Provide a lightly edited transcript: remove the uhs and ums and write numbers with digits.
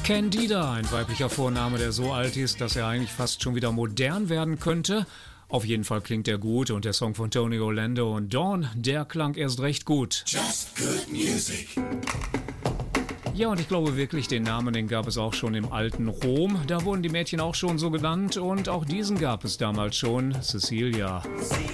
Candida, ein weiblicher Vorname, der so alt ist, dass er eigentlich fast schon wieder modern werden könnte. Auf jeden Fall klingt er gut und der Song von Tony Orlando und Dawn, der klang erst recht gut. Just good music. Ja, und ich glaube wirklich, den Namen, den gab es auch schon im alten Rom. Da wurden die Mädchen auch schon so genannt und auch diesen gab es damals schon, Cecilia.